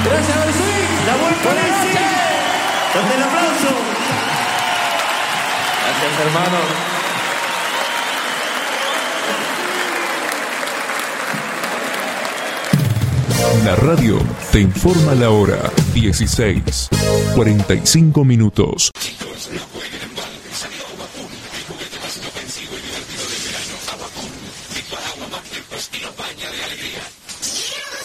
Gracias, Bersuit. La vuelta Buenas Messi. noches. Donde el aplauso. Gracias, hermano. La radio te informa la hora 16:45. Chicos,